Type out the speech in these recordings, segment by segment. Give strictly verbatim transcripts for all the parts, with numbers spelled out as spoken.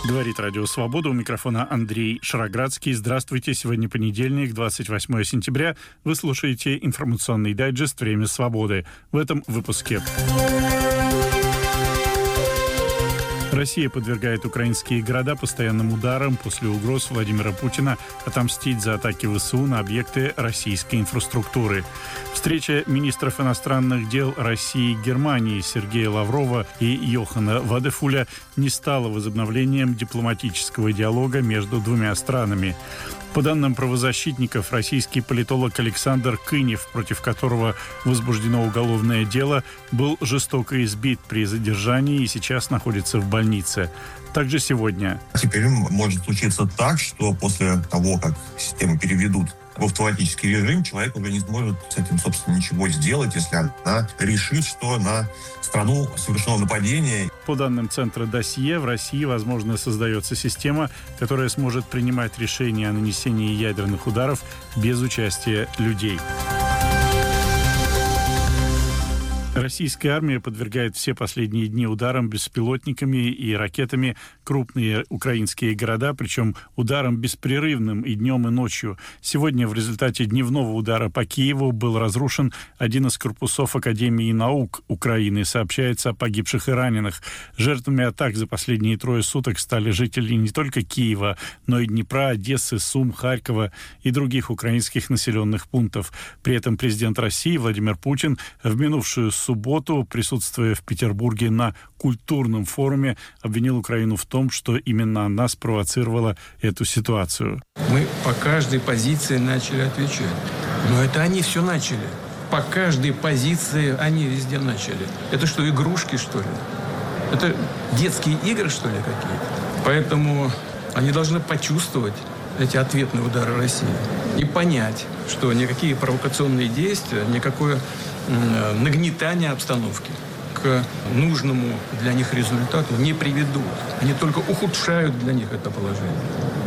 Говорит Радио Свобода. У микрофона Андрей Шароградский. Здравствуйте. Сегодня понедельник, двадцать восьмое сентября. Вы слушаете информационный дайджест «Время свободы». В этом выпуске. Россия подвергает украинские города постоянным ударам после угроз Владимира Путина отомстить за атаки ВСУ на объекты российской инфраструктуры. Встреча министров иностранных дел России и Германии Сергея Лаврова и Йохана Вадефуля не стала возобновлением дипломатического диалога между двумя странами. По данным правозащитников, российский политолог Александр Кынев, против которого возбуждено уголовное дело, был жестоко избит при задержании и сейчас находится в больнице. Также сегодня. Теперь может случиться так, что после того, как систему переведут в автоматический режим, человек уже не сможет с этим, собственно, ничего сделать, если она решит, что на страну совершено нападение. По данным Центра Досье, в России, возможно, создается система, которая сможет принимать решения о нанесении ядерных ударов без участия людей. Российская армия подвергает все последние дни ударам беспилотниками и ракетами крупные украинские города, причем ударам беспрерывным и днем, и ночью. Сегодня в результате дневного удара по Киеву был разрушен один из корпусов Академии наук Украины. Сообщается о погибших и раненых. Жертвами атак за последние трое суток стали жители не только Киева, но и Днепра, Одессы, Сум, Харькова и других украинских населенных пунктов. При этом президент России Владимир Путин в минувшую субботу, присутствуя в Петербурге на культурном форуме, обвинил Украину в том, что именно она спровоцировала эту ситуацию. Мы по каждой позиции начали отвечать. Но это они все начали. По каждой позиции они везде начали. Это что, игрушки, что ли? Это детские игры, что ли, какие-то? Поэтому они должны почувствовать эти ответные удары России и понять, что никакие провокационные действия, никакое нагнетание обстановки к нужному для них результату не приведут. Они только ухудшают для них это положение.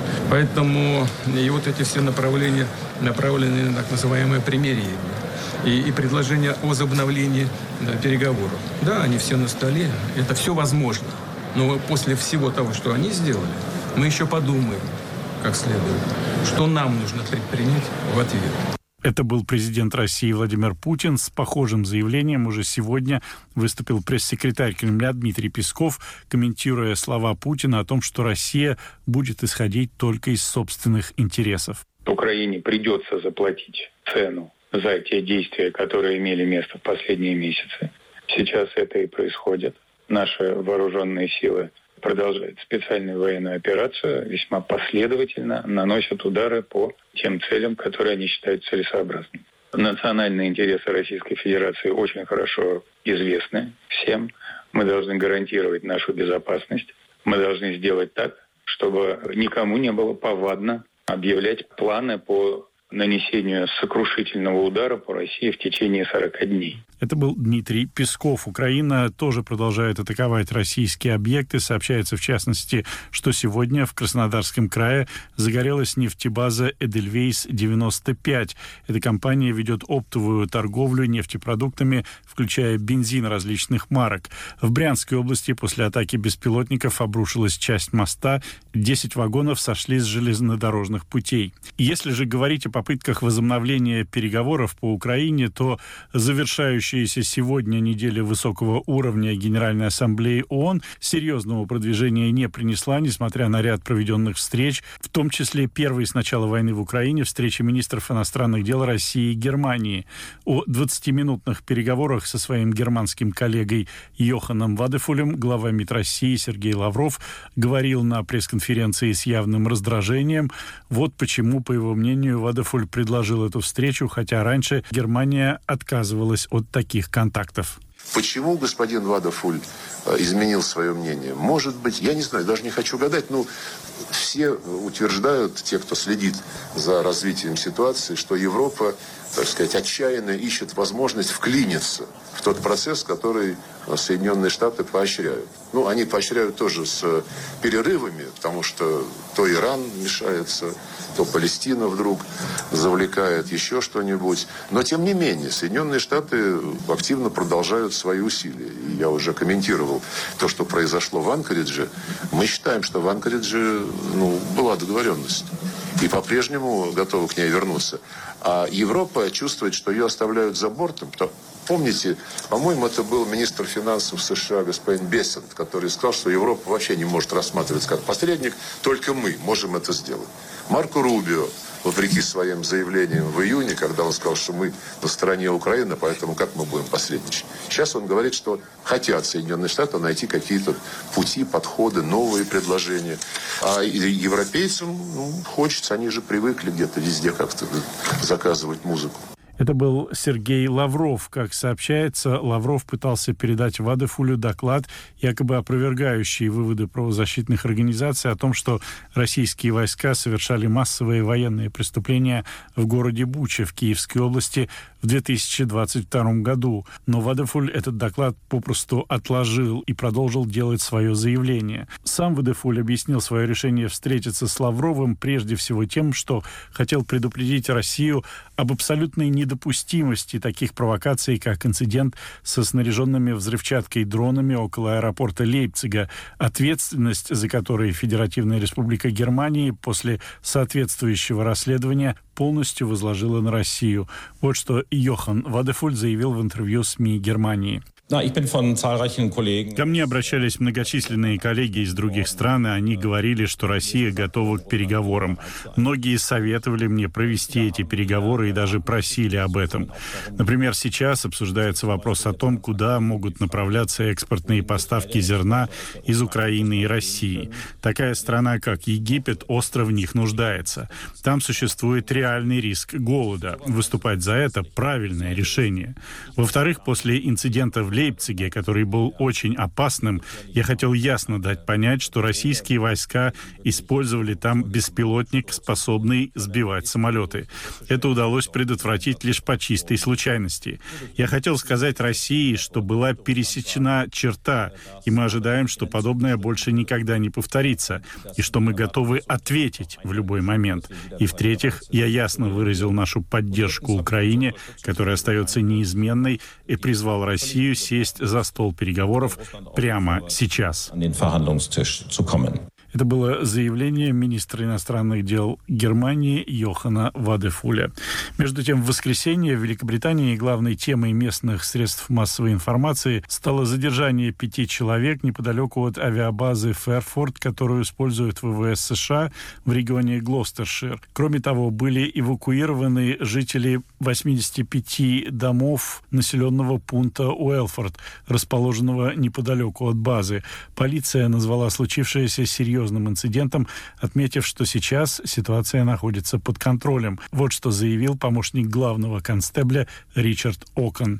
Поэтому и вот эти все направления направлены на так называемое примирение и, и предложение о возобновлении да, переговоров. Да, они все на столе, это все возможно. Но после всего того, что они сделали, мы еще подумаем, как следует, что нам нужно предпринять в ответ. Это был президент России Владимир Путин. С похожим заявлением уже сегодня выступил пресс-секретарь Кремля Дмитрий Песков, комментируя слова Путина о том, что Россия будет исходить только из собственных интересов. Украине придется заплатить цену за те действия, которые имели место в последние месяцы. Сейчас это и происходит. Наши вооруженные силы продолжают специальную военную операцию, весьма последовательно наносят удары по тем целям, которые они считают целесообразными. Национальные интересы Российской Федерации очень хорошо известны всем. Мы должны гарантировать нашу безопасность. Мы должны сделать так, чтобы никому не было повадно объявлять планы по нанесению сокрушительного удара по России в течение сорока дней. Это был Дмитрий Песков. Украина тоже продолжает атаковать российские объекты. Сообщается, в частности, что сегодня в Краснодарском крае загорелась нефтебаза «Эдельвейс девяносто пять». Эта компания ведет оптовую торговлю нефтепродуктами, включая бензин различных марок. В Брянской области после атаки беспилотников обрушилась часть моста. десять вагонов сошли с железнодорожных путей. Если же говорить о попытках возобновления переговоров по Украине, то завершающаяся сегодня неделя высокого уровня Генеральной Ассамблеи ООН серьезного продвижения не принесла, несмотря на ряд проведенных встреч, в том числе первой с начала войны в Украине встречи министров иностранных дел России и Германии. О двадцатиминутных переговорах со своим германским коллегой Йоханом Вадефулем глава МИД России Сергей Лавров говорил на пресс-конференции с явным раздражением. Вот почему, по его мнению, Вадефуль предложил эту встречу, хотя раньше Германия отказывалась от таких контактов. Почему господин Вадефуль изменил свое мнение? Может быть, я не знаю, даже не хочу гадать, но все утверждают, те, кто следит за развитием ситуации, что Европа, так сказать, отчаянно ищет возможность вклиниться в тот процесс, который Соединенные Штаты поощряют. Ну, они поощряют тоже с перерывами, потому что то Иран мешается, то Палестина вдруг завлекает еще что-нибудь. Но, тем не менее, Соединенные Штаты активно продолжают свои усилия. И я уже комментировал то, что произошло в Анкоридже. Мы считаем, что в Анкоридже ну, была договоренность. И по-прежнему готовы к ней вернуться. А Европа чувствует, что ее оставляют за бортом. Помните, по-моему, это был министр финансов США господин Бессент, который сказал, что Европа вообще не может рассматриваться как посредник, только мы можем это сделать. Марко Рубио, вопреки своим заявлениям в июне, когда он сказал, что мы на стороне Украины, поэтому как мы будем посредничать? Сейчас он говорит, что хотят Соединенные Штаты найти какие-то пути, подходы, новые предложения. А европейцам ну, хочется, они же привыкли где-то везде как-то заказывать музыку. Это был Сергей Лавров. Как сообщается, Лавров пытался передать Вадефулю доклад, якобы опровергающий выводы правозащитных организаций о том, что российские войска совершали массовые военные преступления в городе Буча в Киевской области в две тысячи двадцать втором году. Но Вадефуль этот доклад попросту отложил и продолжил делать свое заявление. Сам Вадефуль объяснил свое решение встретиться с Лавровым прежде всего тем, что хотел предупредить Россию об абсолютной недопустимости таких провокаций, как инцидент со снаряженными взрывчаткой дронами около аэропорта Лейпцига, ответственность за которые Федеративная Республика Германии после соответствующего расследования полностью возложила на Россию. Вот что Йохан Вадефуль заявил в интервью СМИ Германии. Ко мне обращались многочисленные коллеги из других стран, и они говорили, что Россия готова к переговорам. Многие советовали мне провести эти переговоры и даже просили об этом. Например, сейчас обсуждается вопрос о том, куда могут направляться экспортные поставки зерна из Украины и России. Такая страна, как Египет, остро в них нуждается. Там существует реальный риск голода. Выступать за это – правильное решение. Во-вторых, после инцидента в Лейпциге, который был очень опасным, я хотел ясно дать понять, что российские войска использовали там беспилотник, способный сбивать самолеты. Это удалось предотвратить лишь по чистой случайности. Я хотел сказать России, что была пересечена черта, и мы ожидаем, что подобное больше никогда не повторится, и что мы готовы ответить в любой момент. И в-третьих, я ясно выразил нашу поддержку Украине, которая остается неизменной, и призвал Россию сесть за стол переговоров прямо сейчас. Это было заявление министра иностранных дел Германии Йохана Вадефуля. Между тем, в воскресенье в Великобритании главной темой местных средств массовой информации стало задержание пяти человек неподалеку от авиабазы Фэрфорд, которую используют ВВС США в регионе Глостершир. Кроме того, были эвакуированы жители восьмидесяти пяти домов населенного пункта Уэлфорд, расположенного неподалеку от базы. Полиция назвала случившееся серьезным инцидентом, отметив, что сейчас ситуация находится под контролем. Вот что заявил помощник главного констебля Ричард Окон.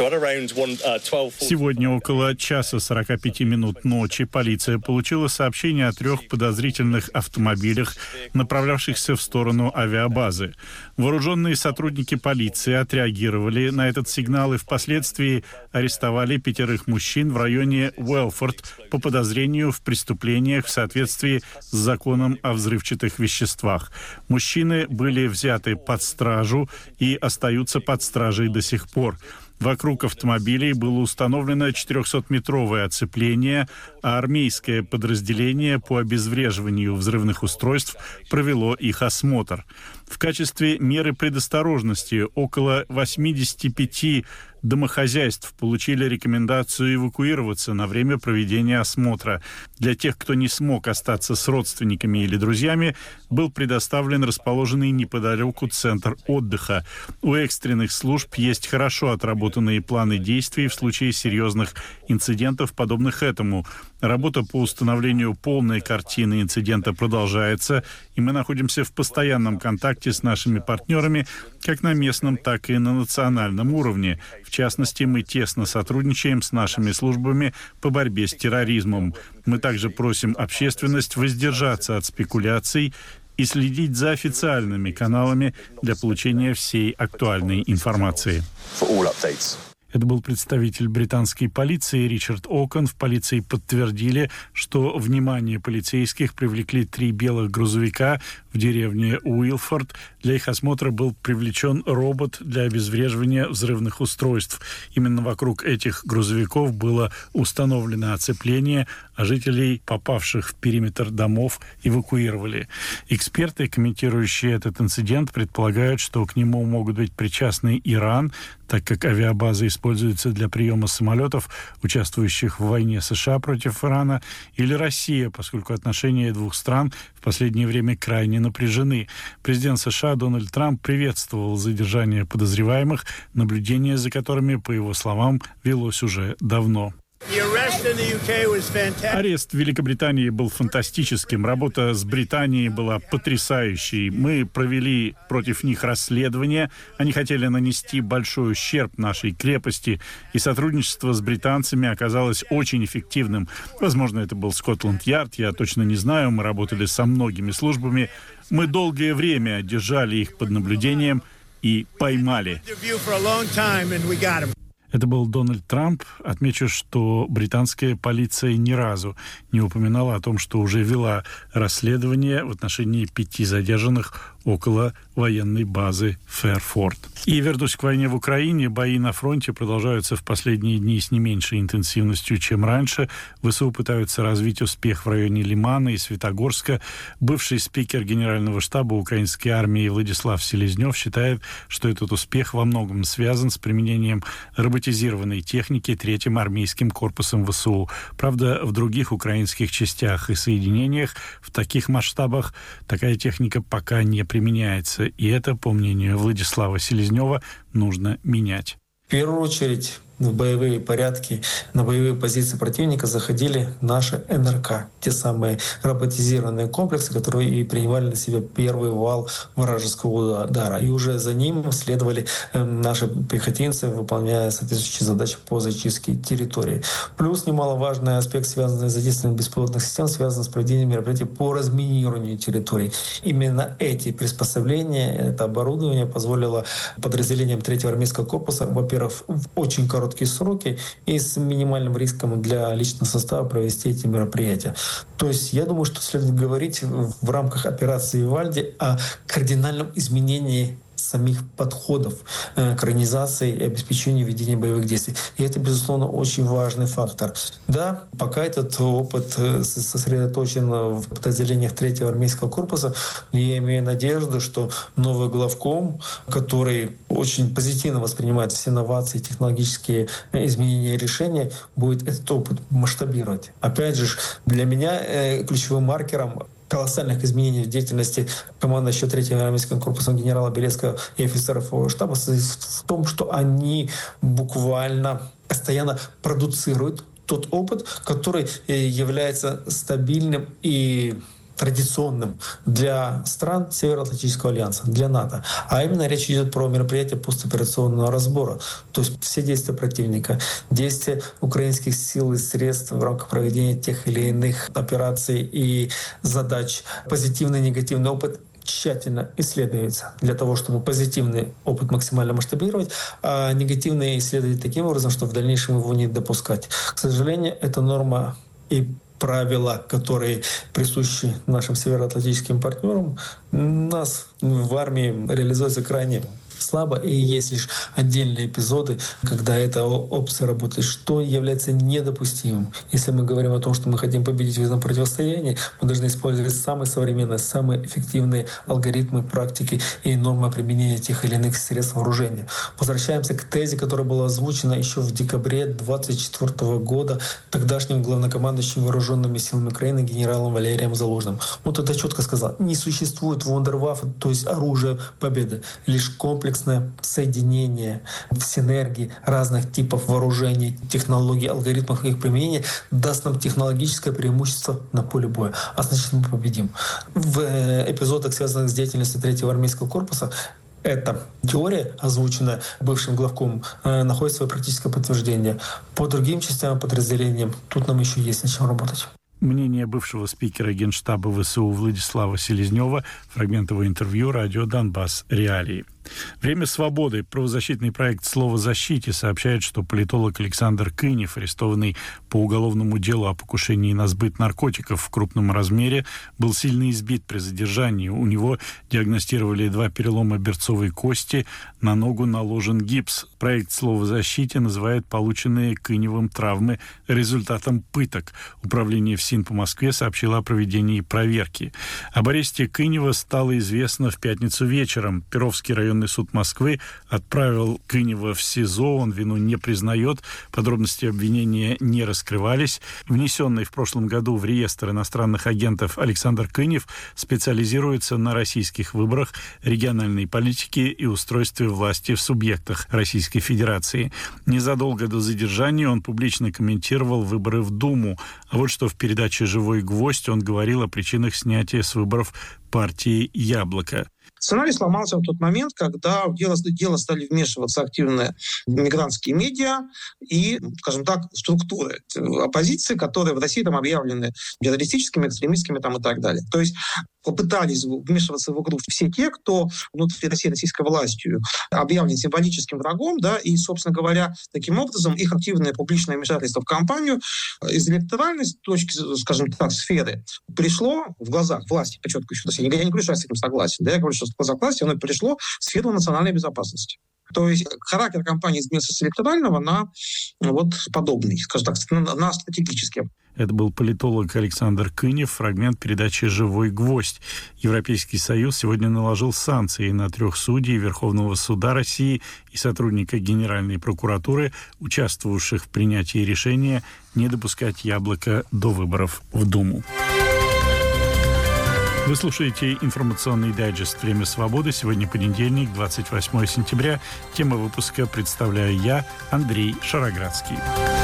Сегодня около часа сорока пяти минут ночи полиция получила сообщение о трех подозрительных автомобилях, направлявшихся в сторону авиабазы. Вооруженные сотрудники полиции отреагировали на этот сигнал и впоследствии арестовали пятерых мужчин в районе Уэлфорд по подозрению в преступлениях в соответствии с законом о взрывчатых веществах. Мужчины были взяты под стражу и остаются под стражей до сих пор. Вокруг автомобилей было установлено четырехсотметровое оцепление, а армейское подразделение по обезвреживанию взрывных устройств провело их осмотр. В качестве меры предосторожности около восьмидесяти пяти домохозяйств получили рекомендацию эвакуироваться на время проведения осмотра. Для тех, кто не смог остаться с родственниками или друзьями, был предоставлен расположенный неподалеку центр отдыха. У экстренных служб есть хорошо отработанные планы действий в случае серьезных инцидентов, подобных этому. Работа по установлению полной картины инцидента продолжается, и мы находимся в постоянном контакте с нашими партнерами как на местном, так и на национальном уровне. В частности, мы тесно сотрудничаем с нашими службами по борьбе с терроризмом. Мы также просим общественность воздержаться от спекуляций и следить за официальными каналами для получения всей актуальной информации. Это был представитель британской полиции Ричард Окон. В полиции подтвердили, что внимание полицейских привлекли три белых грузовика, в деревне Уилфорд. Для их осмотра был привлечен робот для обезвреживания взрывных устройств. Именно вокруг этих грузовиков было установлено оцепление, а жителей, попавших в периметр домов, эвакуировали. Эксперты, комментирующие этот инцидент, предполагают, что к нему могут быть причастны Иран, так как авиабаза используется для приема самолетов, участвующих в войне США против Ирана, или Россия, поскольку отношения двух стран в последнее время крайне напряжены. Президент США Дональд Трамп приветствовал задержание подозреваемых, наблюдение за которыми, по его словам, велось уже давно. Арест в Великобритании был фантастическим. Работа с Британией была потрясающей. Мы провели против них расследование. Они хотели нанести большой ущерб нашей крепости. И сотрудничество с британцами оказалось очень эффективным. Возможно, это был Скотланд-Ярд, я точно не знаю. Мы работали со многими службами. Мы долгое время держали их под наблюдением и поймали. Это был Дональд Трамп. Отмечу, что британская полиция ни разу не упоминала о том, что уже вела расследование в отношении пяти задержанных около военной базы Фэрфорд. И вернусь к войне в Украине. Бои на фронте продолжаются в последние дни с не меньшей интенсивностью, чем раньше. ВСУ пытаются развить успех в районе Лимана и Светогорска. Бывший спикер Генерального штаба украинской армии Владислав Селезнев считает, что этот успех во многом связан с применением роботизированной техники третьим армейским корпусом ВСУ. Правда, в других украинских частях и соединениях в таких масштабах такая техника пока не применяется. И это, по мнению Владислава Селезнева, нужно менять. В первую очередь в боевые порядки, на боевые позиции противника заходили наши эн эр ка, те самые роботизированные комплексы, которые и принимали на себя первый вал вражеского удара. И уже за ним следовали наши пехотинцы, выполняя соответствующие задачи по зачистке территории. Плюс немаловажный аспект, связанный с задействованием беспилотных систем, связан с проведением мероприятий по разминированию территорий. Именно эти приспособления, это оборудование позволило подразделениям третьего армейского корпуса, во-первых, в очень короткие короткие сроки и с минимальным риском для личного состава провести эти мероприятия. То есть я думаю, что следует говорить в рамках операции «Вивальди» о кардинальном изменении самих подходов к организации и обеспечению ведения боевых действий. И это, безусловно, очень важный фактор. Да, пока этот опыт сосредоточен в подразделениях третьего армейского корпуса, я имею надежду, что новый главком, который очень позитивно воспринимает все инновации, технологические изменения и решения, будет этот опыт масштабировать. Опять же, для меня ключевым маркером колоссальных изменений в деятельности командующего третьим армейским корпусом генерала Белецкого и офицеров его штаба в том, что они буквально постоянно продуцируют тот опыт, который является стабильным и традиционным для стран Североатлантического альянса, для НАТО. А именно речь идет про мероприятия постоперационного разбора. То есть все действия противника, действия украинских сил и средств в рамках проведения тех или иных операций и задач, позитивный и негативный опыт тщательно исследуется для того, чтобы позитивный опыт максимально масштабировать, а негативный исследовать таким образом, чтобы в дальнейшем его не допускать. К сожалению, эта норма и правила, которые присущи нашим североатлантическим партнерам, у нас в армии реализуются крайне слабо, и есть лишь отдельные эпизоды, когда эта опция работает, что является недопустимым. Если мы говорим о том, что мы хотим победить в этом противостоянии, мы должны использовать самые современные, самые эффективные алгоритмы, практики и нормы применения тех или иных средств вооружения. Возвращаемся к тезе, которая была озвучена еще в декабре двадцать четвёртого года тогдашним главнокомандующим вооруженными силами Украины генералом Валерием Залужным. Он тогда четко сказал: не существует вундерваффе, то есть оружие победы, лишь комплекс соединение в синергии разных типов вооружений, технологий, алгоритмов их применения даст нам технологическое преимущество на поле боя. А значит, мы победим. В эпизодах, связанных с деятельностью третьего армейского корпуса, эта теория, озвученная бывшим главком, находит свое практическое подтверждение. По другим частям подразделениям тут нам еще есть над чем работать. Мнение бывшего спикера Генштаба ВСУ Владислава Селезнева, фрагмент его интервью, радио «Донбасс. Реалии». Время свободы. Правозащитный проект «Слово защите» сообщает, что политолог Александр Кынев, арестованный по уголовному делу о покушении на сбыт наркотиков в крупном размере, был сильно избит при задержании. У него диагностировали два перелома берцовой кости, на ногу наложен гипс. Проект «Слово защите» называет полученные Кыневым травмы результатом пыток. Управление ФСИН по Москве сообщило о проведении проверки. Об аресте Кынева стало известно в пятницу вечером. Перовский районный суд Москвы отправил Кынева в СИЗО. Он вину не признает. Подробности обвинения не раскрывались. Внесенный в прошлом году в реестр иностранных агентов Александр Кынев специализируется на российских выборах, региональной политике и устройстве власти в субъектах Российской Федерации. Незадолго до задержания он публично комментировал выборы в Думу. А вот что в передаче «Живой гвоздь» он говорил о причинах снятия с выборов партии «Яблоко». Сценарий сломался в тот момент, когда в дело, дело стали вмешиваться активные мигрантские медиа и, скажем так, структуры оппозиции, которые в России там объявлены террористическими, экстремистскими там, и так далее. То есть попытались вмешиваться в игру все те, кто внутри России российской властью объявлен символическим врагом, да, и, собственно говоря, таким образом их активное публичное вмешательство в кампанию из электоральной точки, скажем так, сферы пришло в глазах власти, подчеркиваю еще раз, я не говорю, что я с этим согласен, да, я говорю, что в глазах власти оно пришло в сферу национальной безопасности. То есть характер кампании изменился с электорального на вот подобный, скажем так, на, на стратегический. Это был политолог Александр Кынев, фрагмент передачи «Живой гвоздь». Европейский Союз сегодня наложил санкции на трех судей Верховного суда России и сотрудника Генеральной прокуратуры, участвовавших в принятии решения не допускать «Яблоко» до выборов в Думу. Вы слушаете информационный дайджест «Время свободы». Сегодня понедельник, двадцать восьмое сентября. Тема выпуска представляю я, Андрей Шароградский.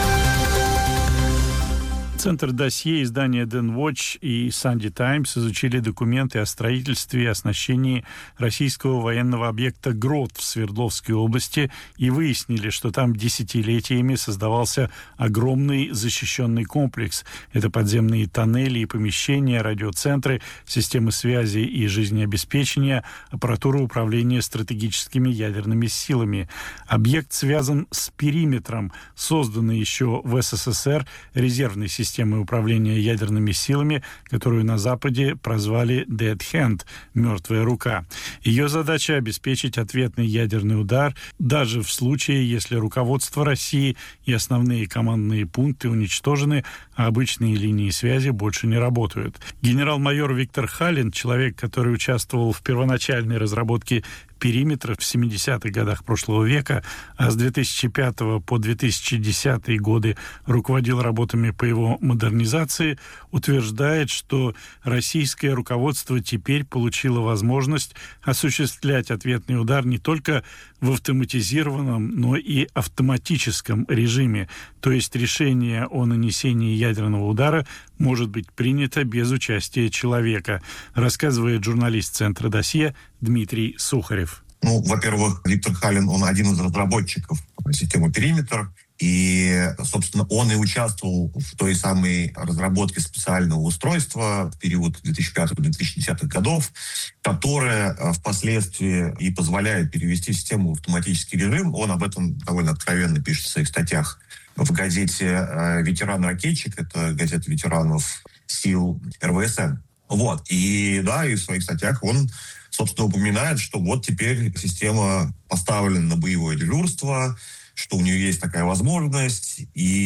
Центр досье издания Дэн Watch и Sunday Times изучили документы о строительстве и оснащении российского военного объекта «Грот» в Свердловской области и выяснили, что там десятилетиями создавался огромный защищенный комплекс. Это подземные тоннели и помещения, радиоцентры, системы связи и жизнеобеспечения, аппаратура управления стратегическими ядерными силами. Объект связан с периметром, созданный еще в СССР резервной системой системы управления ядерными силами, которую на Западе прозвали «Dead Hand» — «мертвая рука». Ее задача — обеспечить ответный ядерный удар даже в случае, если руководство России и основные командные пункты уничтожены, а обычные линии связи больше не работают. Генерал-майор Виктор Халин, человек, который участвовал в первоначальной разработке периметра в семидесятых годах прошлого века, а с две тысячи пятого по две тысячи десятые годы руководил работами по его модернизации, утверждает, что российское руководство теперь получило возможность осуществлять ответный удар не только в автоматизированном, но и автоматическом режиме, то есть решение о нанесении ядерного удара может быть принято без участия человека, рассказывает журналист Центра досье Дмитрий Сухарев. Ну, во-первых, Виктор Халин, он один из разработчиков системы «Периметр», и, собственно, он и участвовал в той самой разработке специального устройства в период две тысячи пятого — две тысячи десятых годов, которое впоследствии и позволяет перевести систему в автоматический режим. Он об этом довольно откровенно пишет в своих статьях в газете «Ветеран-ракетчик», это газета ветеранов сил эр вэ эс эн. Вот. И да, и в своих статьях он, собственно, упоминает, что вот теперь система поставлена на боевое дежурство, что у нее есть такая возможность,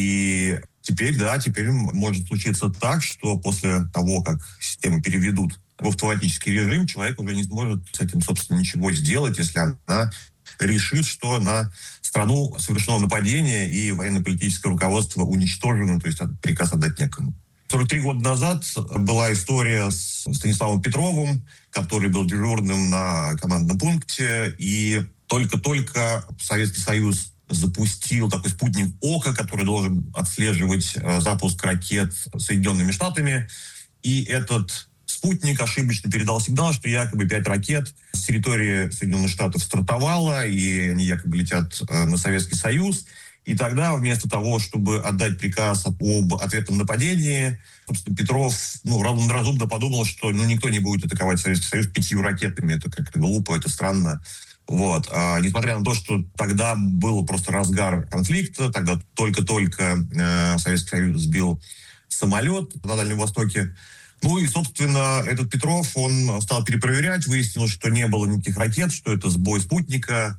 и теперь, да, теперь может случиться так, что после того, как систему переведут в автоматический режим, человек уже не сможет с этим, собственно, ничего сделать, если она решит, что на страну совершено нападение и военно-политическое руководство уничтожено, то есть приказ отдать некому. сорок три года назад была история с Станиславом Петровым, который был дежурным на командном пункте, и только-только Советский Союз запустил такой спутник «Ока», который должен отслеживать запуск ракет Соединенными Штатами, и этот спутник ошибочно передал сигнал, что якобы пять ракет с территории Соединенных Штатов стартовало, и они якобы летят на Советский Союз. И тогда вместо того, чтобы отдать приказ об ответном нападении, собственно, Петров ну, разумно подумал, что ну, никто не будет атаковать Советский Союз пятью ракетами. Это как-то глупо, это странно. Вот. А, несмотря на то, что тогда был просто разгар конфликта, тогда только-только э, Советский Союз сбил самолет на Дальнем Востоке. Ну и, собственно, этот Петров, он стал перепроверять, выяснилось, что не было никаких ракет, что это сбой спутника.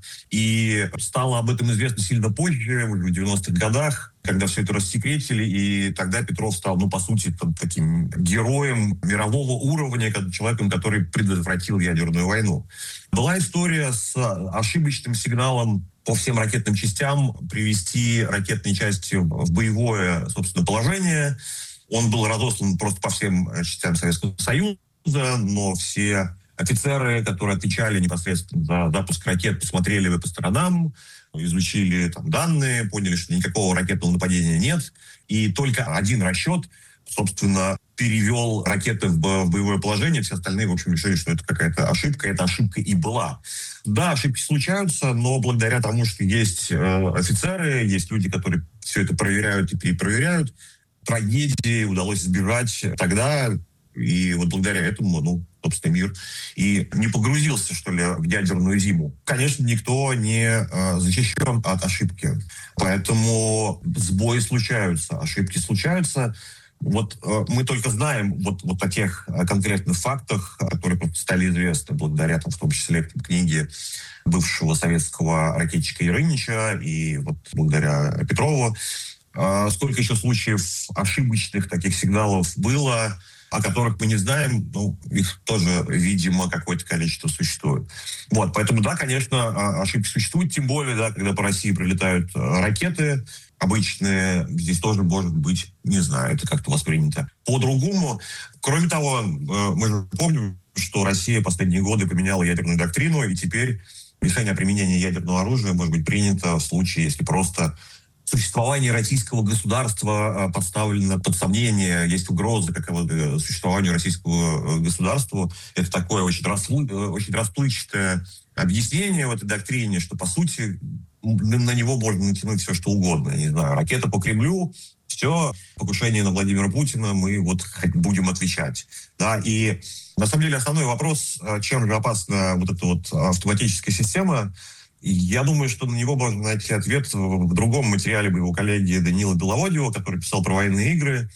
И стало об этом известно сильно позже, уже в девяностых годах, когда все это рассекретили. И тогда Петров стал, ну, по сути, там, таким героем мирового уровня, человеком, который предотвратил ядерную войну. Была история с ошибочным сигналом по всем ракетным частям привести ракетные части в боевое, собственно, положение. Он был разослан просто по всем частям Советского Союза, но все офицеры, которые отвечали непосредственно за запуск ракет, посмотрели по сторонам, изучили там данные, поняли, что никакого ракетного нападения нет. И только один расчет, собственно, перевел ракеты в боевое положение. Все остальные, в общем, решили, что это какая-то ошибка. Эта ошибка и была. Да, ошибки случаются, но благодаря тому, что есть э, офицеры, есть люди, которые все это проверяют и перепроверяют, трагедии удалось избежать тогда, и вот благодаря этому, ну, собственно, мир и не погрузился, что ли, в ядерную зиму. Конечно, никто не э, защищен от ошибки, поэтому сбои случаются, ошибки случаются. Вот э, мы только знаем вот, вот о тех конкретных фактах, которые стали известны благодаря, там, в том числе, книге бывшего советского ракетчика Ярынича и вот благодаря Петрову. Сколько еще случаев ошибочных таких сигналов было, о которых мы не знаем, ну, их тоже, видимо, какое-то количество существует. Вот, поэтому, да, конечно, ошибки существуют, тем более, да, когда по России прилетают ракеты обычные, здесь тоже может быть, не знаю, это как-то воспринято по-другому. Кроме того, мы же помним, что Россия последние годы поменяла ядерную доктрину, и теперь решение о применении ядерного оружия может быть принято в случае, если просто существование российского государства поставлено под сомнение, есть угроза какого-то существованию российского государства. Это такое очень, расплы... очень расплывчатое объяснение в этой доктрине, что, по сути, на него можно натянуть все, что угодно. Я не знаю, ракета по Кремлю, все, покушение на Владимира Путина, мы вот будем отвечать. Да, и на самом деле основной вопрос, чем же опасна вот эта вот автоматическая система, я думаю, что на него можно найти ответ в другом материале моего коллеги Даниила Беловодьева, который писал про военные игры.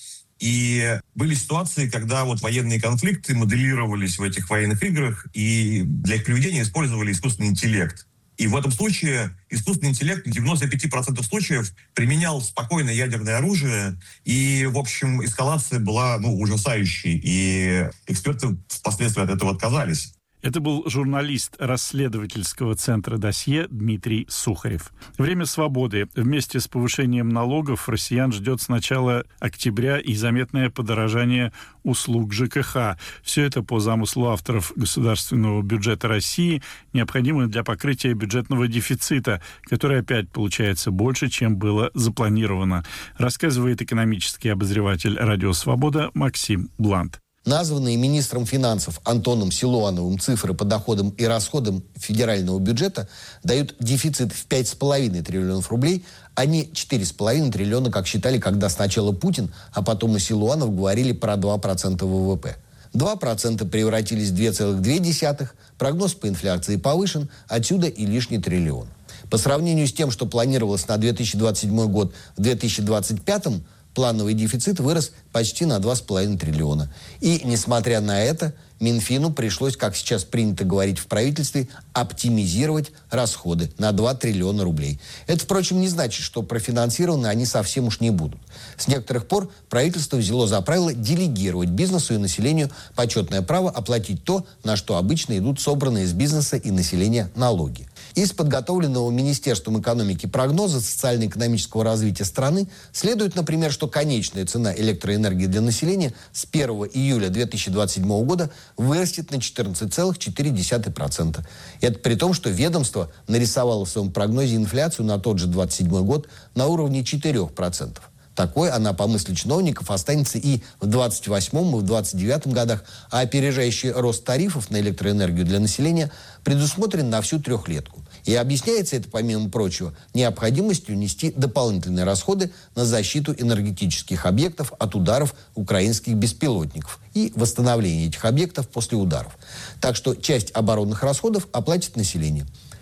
И были ситуации, когда вот военные конфликты моделировались в этих военных играх, и для их приведения использовали искусственный интеллект. И в этом случае искусственный интеллект в девяноста пяти процентах случаев применял спокойное ядерное оружие, и, в общем, эскалация была, ну, ужасающей, и эксперты впоследствии от этого отказались. Это был журналист расследовательского центра «Досье» Дмитрий Сухарев. Время свободы. Вместе с повышением налогов россиян ждет с начала октября и заметное подорожание услуг ЖКХ. Все это по замыслу авторов государственного бюджета России необходимо для покрытия бюджетного дефицита, который опять получается больше, чем было запланировано, рассказывает экономический обозреватель «Радио Свобода» Максим Блант. Названные министром финансов Антоном Силуановым цифры по доходам и расходам федерального бюджета дают дефицит в пять с половиной триллионов рублей, а не четыре с половиной триллиона, как считали, когда сначала Путин, а потом и Силуанов говорили про два процента ВВП. два процента превратились в два целых две десятых, прогноз по инфляции повышен, отсюда и лишний триллион. По сравнению с тем, что планировалось на две тысячи двадцать седьмой год, в две тысячи двадцать пятом плановый дефицит вырос почти на два с половиной триллиона. И, несмотря на это, Минфину пришлось, как сейчас принято говорить в правительстве, оптимизировать расходы на два триллиона рублей. Это, впрочем, не значит, что профинансированы они совсем уж не будут. С некоторых пор правительство взяло за правило делегировать бизнесу и населению почетное право оплатить то, на что обычно идут собранные из бизнеса и населения налоги. Из подготовленного Министерством экономики прогноза социально-экономического развития страны следует, например, что конечная цена электроэнергии для населения с первого июля две тысячи двадцать седьмого года вырастет на четырнадцать целых четыре десятых процента. Это при том, что ведомство нарисовало в своем прогнозе инфляцию на тот же двадцать седьмой год на уровне четырех процентов. Такой она, по мысли чиновников, останется и в двадцать восьмом, и в двадцать девятом годах, а опережающий рост тарифов на электроэнергию для населения предусмотрен на всю трехлетку. И объясняется это, помимо прочего, необходимостью нести дополнительные расходы на защиту энергетических объектов от ударов украинских беспилотников и восстановление этих объектов после ударов. Так что часть оборонных расходов оплатит население.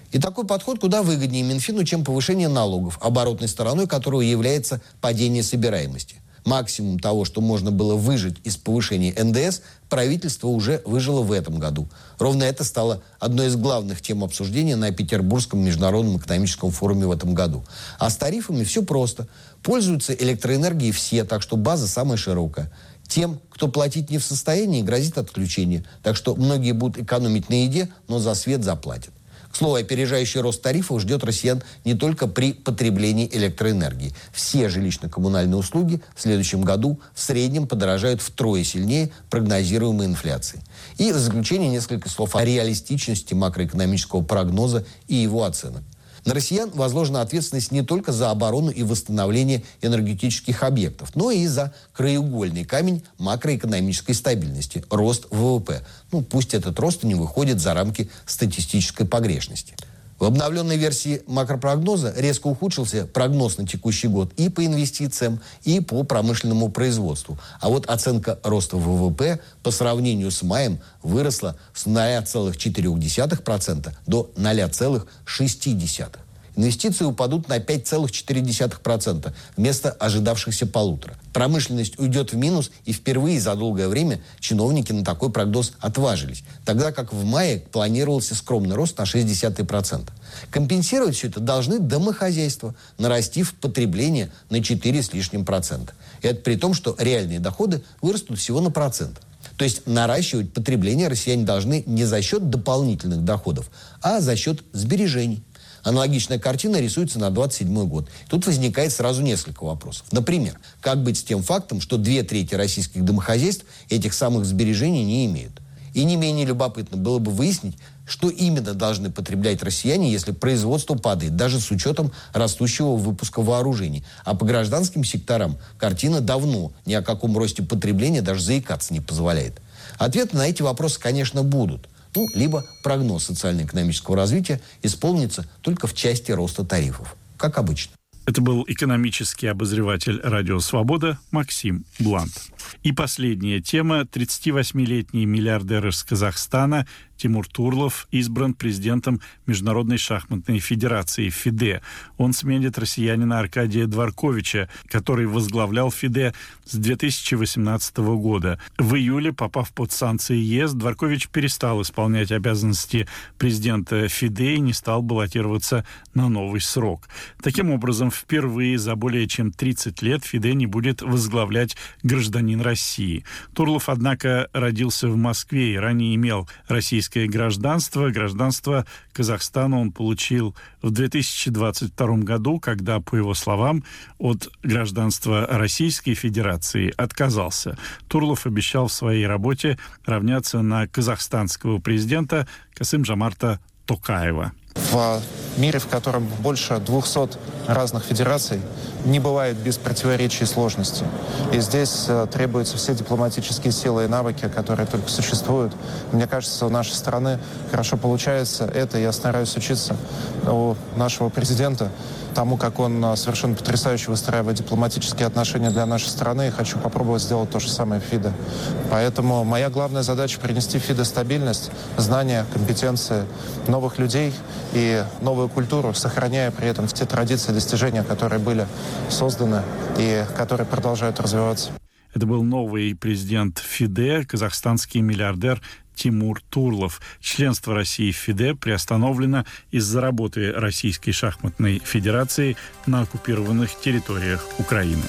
И такой подход куда выгоднее Минфину, чем повышение налогов, оборотной стороной которого является падение собираемости. Максимум того, что можно было выжить из повышения эн дэ эс, правительство уже выжило в этом году. Ровно это стало одной из главных тем обсуждения на Петербургском международном экономическом форуме в этом году. А с тарифами все просто. Пользуются электроэнергией все, так что база самая широкая. Тем, кто платить не в состоянии, грозит отключение. Так что многие будут экономить на еде, но за свет заплатят. К слову, опережающий рост тарифов ждет россиян не только при потреблении электроэнергии. Все жилищно-коммунальные услуги в следующем году в среднем подорожают втрое сильнее прогнозируемой инфляции. И в заключение несколько слов о реалистичности макроэкономического прогноза и его оценок. На россиян возложена ответственность не только за оборону и восстановление энергетических объектов, но и за краеугольный камень макроэкономической стабильности – рост вэ вэ пэ. Ну, пусть этот рост не выходит за рамки статистической погрешности. В обновленной версии макропрогноза резко ухудшился прогноз на текущий год и по инвестициям, и по промышленному производству. А вот оценка роста вэ вэ пэ по сравнению с маем выросла с ноль целых четыре десятых процента до ноль целых шесть десятых процента. Инвестиции упадут на пять целых четыре десятых процента вместо ожидавшихся полутора. Промышленность уйдет в минус, и впервые за долгое время чиновники на такой прогноз отважились, тогда как в мае планировался скромный рост на шесть десятых процента. Компенсировать все это должны домохозяйства, нарастив потребление на четыре с лишним процента. И это при том, что реальные доходы вырастут всего на процент. То есть наращивать потребление россияне должны не за счет дополнительных доходов, а за счет сбережений. Аналогичная картина рисуется на двадцать седьмой год. Тут возникает сразу несколько вопросов. Например, как быть с тем фактом, что две трети российских домохозяйств этих самых сбережений не имеют? И не менее любопытно было бы выяснить, что именно должны потреблять россияне, если производство падает, даже с учетом растущего выпуска вооружений. А по гражданским секторам картина давно ни о каком росте потребления даже заикаться не позволяет. Ответы на эти вопросы, конечно, будут. Ну, либо прогноз социально-экономического развития исполнится только в части роста тарифов, как обычно. Это был экономический обозреватель «Радио Свобода» Максим Блант. И последняя тема. тридцативосьмилетний миллиардер из Казахстана Тимур Турлов избран президентом Международной шахматной федерации ФИДЕ. Он сменит россиянина Аркадия Дворковича, который возглавлял ФИДЕ с две тысячи восемнадцатого года. В июле, попав под санкции ЕС, Дворкович перестал исполнять обязанности президента ФИДЕ и не стал баллотироваться на новый срок. Таким образом, впервые за более чем тридцать лет ФИДЕ не будет возглавлять гражданин России. Турлов, однако, родился в Москве и ранее имел российское гражданство. Гражданство Казахстана он получил в две тысячи двадцать втором году, когда, по его словам, от гражданства Российской Федерации отказался. Турлов обещал в своей работе равняться на казахстанского президента Касым-Жомарта Токаева. В мире, в котором больше двухсот разных федераций, не бывает без противоречий и сложностей. И здесь э, требуются все дипломатические силы и навыки, которые только существуют. Мне кажется, у нашей страны хорошо получается это. Я стараюсь учиться у нашего президента тому, как он совершенно потрясающе выстраивает дипломатические отношения для нашей страны. И хочу попробовать сделать то же самое в ФИДЕ. Поэтому моя главная задача — принести в ФИДЕ стабильность, знания, компетенции, новых людей и новую культуру, сохраняя при этом те традиции, достижения, которые были созданы и которые продолжают развиваться. Это был новый президент ФИДЕ, казахстанский миллиардер Тимур Турлов. Членство России в ФИДЕ приостановлено из-за работы Российской шахматной федерации на оккупированных территориях Украины.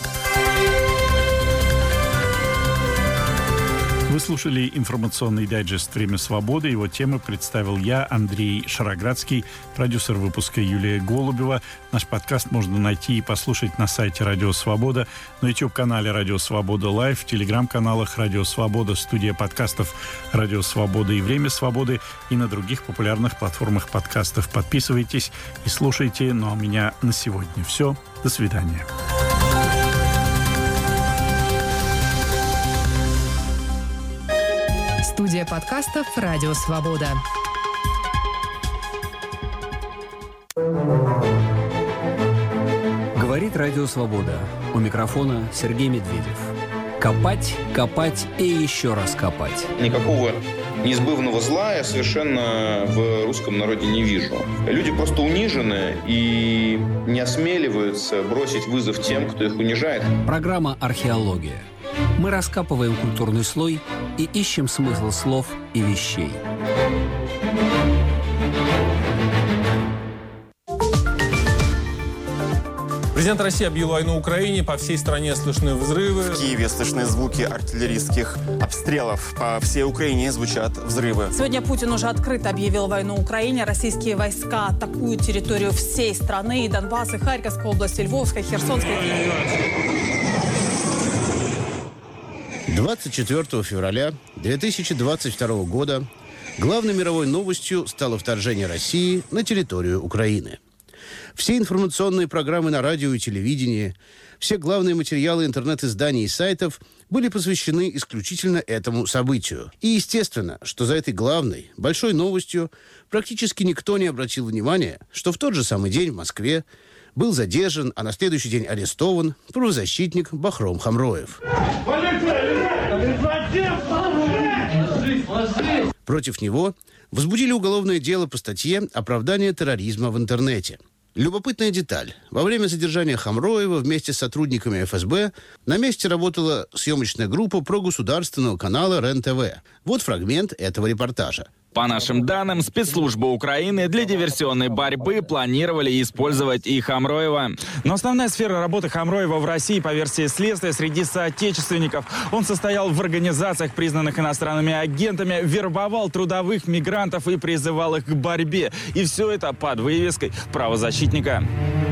Вы слушали информационный дайджест «Время свободы». Его темы представил я, Андрей Шароградский, продюсер выпуска Юлия Голубева. Наш подкаст можно найти и послушать на сайте «Радио Свобода», на YouTube-канале «Радио Свобода Лайв», в телеграм-каналах «Радио Свобода», студия подкастов «Радио Свобода» и «Время свободы» и на других популярных платформах подкастов. Подписывайтесь и слушайте. Ну а у меня на сегодня все. До свидания. Студия подкастов «Радио Свобода». Говорит «Радио Свобода». У микрофона Сергей Медведев. Копать, копать и еще раз копать. Никакого неизбывного зла я совершенно в русском народе не вижу. Люди просто унижены и не осмеливаются бросить вызов тем, кто их унижает. Программа «Археология». Мы раскапываем культурный слой и ищем смысл слов и вещей. Президент России объявил войну Украине. По всей стране слышны взрывы. В Киеве слышны звуки артиллерийских обстрелов. По всей Украине звучат взрывы. Сегодня Путин уже открыто объявил войну Украине. Российские войска атакуют территорию всей страны. И Донбасс, и Харьковская область, и Львовская, Херсонская. двадцать четвёртого февраля две тысячи двадцать второго года главной мировой новостью стало вторжение России на территорию Украины. Все информационные программы на радио и телевидении, все главные материалы интернет-изданий и сайтов были посвящены исключительно этому событию. И естественно, что за этой главной, большой новостью практически никто не обратил внимания, что в тот же самый день в Москве был задержан, а на следующий день арестован правозащитник Бахром Хамроев. Против него возбудили уголовное дело по статье «Оправдание терроризма в интернете». Любопытная деталь. Во время задержания Хамроева вместе с сотрудниками эф эс бэ на месте работала съемочная группа прогосударственного канала РЕН-ТВ. Вот фрагмент этого репортажа. По нашим данным, спецслужбы Украины для диверсионной борьбы планировали использовать и Хамроева. Но основная сфера работы Хамроева в России, по версии следствия, среди соотечественников. Он состоял в организациях, признанных иностранными агентами, вербовал трудовых мигрантов и призывал их к борьбе. И все это под вывеской правозащитника.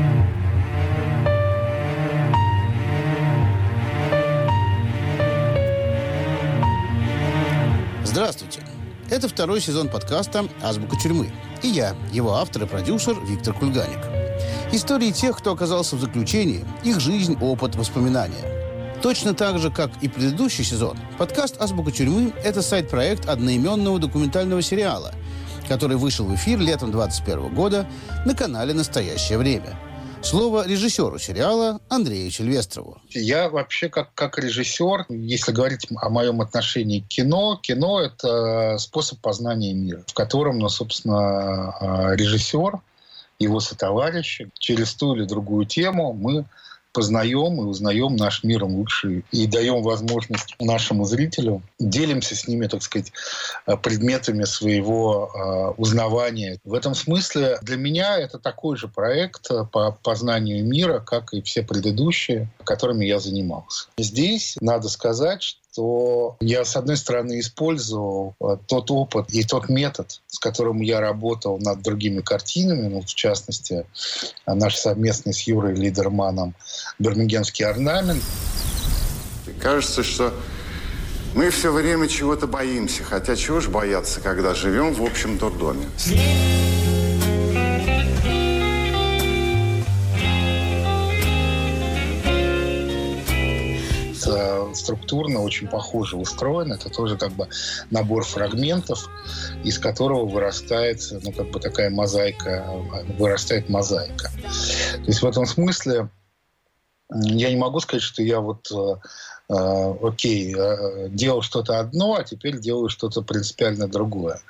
Здравствуйте. Это второй сезон подкаста «Азбука тюрьмы». И я, его автор и продюсер Виктор Кульганик. Истории тех, кто оказался в заключении, их жизнь, опыт, воспоминания. Точно так же, как и предыдущий сезон, подкаст «Азбука тюрьмы» — это сайт-проект одноименного документального сериала, который вышел в эфир летом двадцать первого года на канале «Настоящее время». Слово режиссеру сериала Андрею Сильвестрову. Я вообще как, как режиссер, если говорить о моем отношении к кино, кино — это способ познания мира, в котором, ну, собственно, режиссер, его сотоварищи через ту или другую тему мы познаем и узнаем наш мир лучше и даем возможность нашему зрителю, делимся с ними, так сказать, предметами своего э, узнавания. В этом смысле для меня это такой же проект по познанию мира, как и все предыдущие, которыми я занимался. Здесь надо сказать, что я, с одной стороны, использовал тот опыт и тот метод, с которым я работал над другими картинами, ну, в частности, наш совместный с Юрой Лидерманом «Бирмингемский орнамент». Кажется, что мы все время чего-то боимся. Хотя чего ж бояться, когда живем в общем дурдоме? Структурно очень похоже устроен. Это тоже как бы набор фрагментов, из которого вырастает, ну, как бы такая мозаика, вырастает мозаика. То есть в этом смысле я не могу сказать, что я вот э, окей, э, делал что-то одно, а теперь делаю что-то принципиально другое.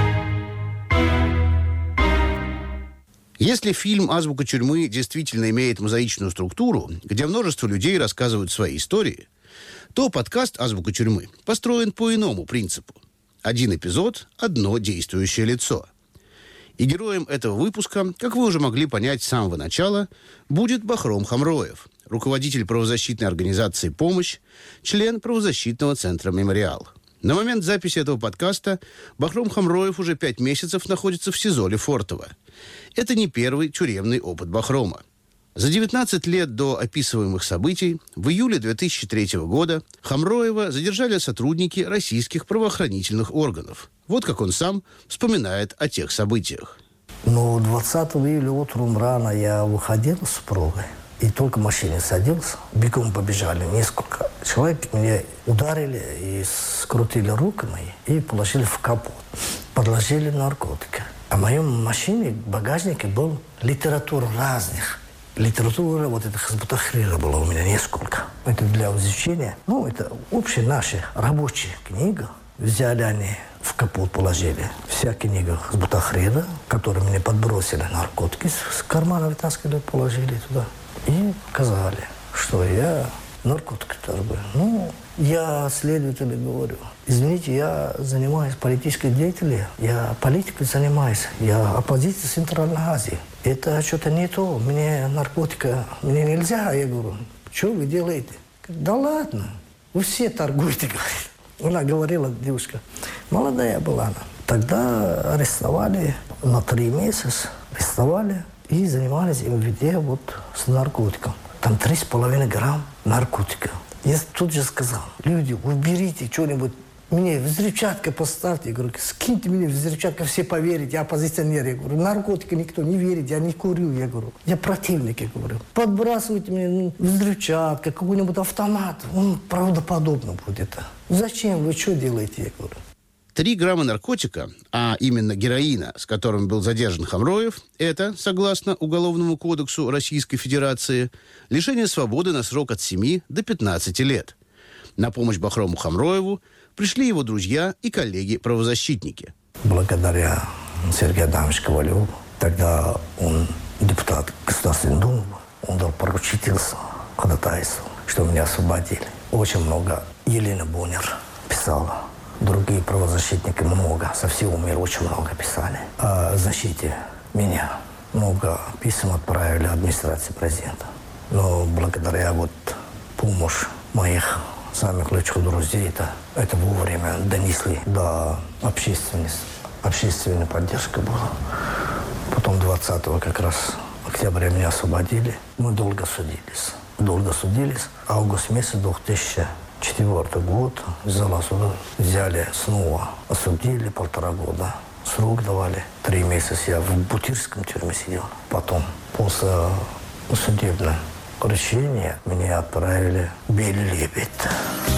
Если фильм «Азбука тюрьмы» действительно имеет мозаичную структуру, где множество людей рассказывают свои истории, то подкаст «Азбука тюрьмы» построен по иному принципу. Один эпизод – одно действующее лицо. И героем этого выпуска, как вы уже могли понять с самого начала, будет Бахром Хамроев, руководитель правозащитной организации «Помощь», член правозащитного центра «Мемориал». На момент записи этого подкаста Бахром Хамроев уже пять месяцев находится в СИЗО Лефортово. Это не первый тюремный опыт Бахрома. За девятнадцать лет до описываемых событий в июле две тысячи третьего года Хамроева задержали сотрудники российских правоохранительных органов. Вот как он сам вспоминает о тех событиях. Ну, двадцатого июля утром рано я выходил с супругой. И только в машине садился, бегом побежали. Несколько человек меня ударили и скрутили руки мои и положили в капот. Подложили наркотики. А в моем машине, в багажнике был литература разных. Литература, вот это Хизбут-Тахрира было у меня несколько. Это для изучения. Ну, это общая наша рабочая книга. Взяли они, в капот положили. Вся книга с Бутахреда, которую мне подбросили наркотики, с кармана вытаскивали, положили туда. И сказали, что я наркотики торгую. Ну, я следователю говорю, извините, я занимаюсь политической деятельностью, я политикой занимаюсь, я оппозиция Центральной Азии. Это что-то не то, мне наркотика, мне нельзя. Я говорю, что вы делаете? Да ладно, вы все торгуете, говорит. Она говорила, девушка, молодая была она. Тогда арестовали на три месяца, арестовали и занимались им везде вот с наркотиком. Там три с половиной грамм наркотика. Я тут же сказал, люди, уберите что-нибудь, мне взрывчатка поставьте. Я говорю, скиньте мне взрывчатку, все поверят, я оппозиционер. Я говорю, наркотики никто не верит, я не курю. Я говорю, я противник, я говорю. Подбрасывайте мне ну, взрывчатка, какой-нибудь автомат, он правдоподобно будет. Зачем, вы что делаете, я говорю. Три грамма наркотика, а именно героина, с которым был задержан Хамроев, это, согласно Уголовному кодексу Российской Федерации, лишение свободы на срок от семи до пятнадцати лет. На помощь Бахрому Хамроеву пришли его друзья и коллеги-правозащитники. Благодаря Сергею Адамовичу Ковалеву, тогда он депутат Государственной Думы, он дал поручительство, ходатайство, что меня освободили. Очень много Елена Боннер писала. Другие правозащитники много, со всего мира очень много писали о защите меня. Много писем отправили администрации президента. Но благодаря вот помощи моих самых лучших друзей, это, это вовремя донесли до общественности. Общественная поддержка была. Потом двадцатого как раз октября меня освободили. Мы долго судились. Долго судились. Август месяц две тысячи четвёртый год из зала суда взяли снова, осудили полтора года. Срок давали. Три месяца я в Бутырском тюрьме сидел. Потом, после судебного решения, меня отправили в Белый Лебедь.